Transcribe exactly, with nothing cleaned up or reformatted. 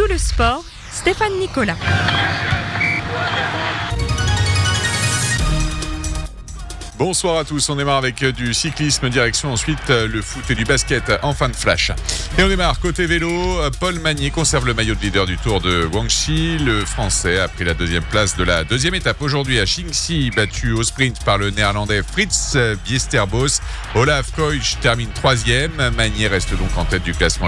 le sport, Stéphane Nicolas. Bonsoir à tous, on démarre avec du cyclisme, direction ensuite le foot et du basket en fin de flash. Et on démarre côté vélo, Paul Magnier conserve le maillot de leader du Tour de Guangxi. Le Français a pris la deuxième place de la deuxième étape aujourd'hui à Shinxi, battu au sprint par le Néerlandais Frits Bjesterbos. Olaf Koij termine troisième, Magnier reste donc en tête du classement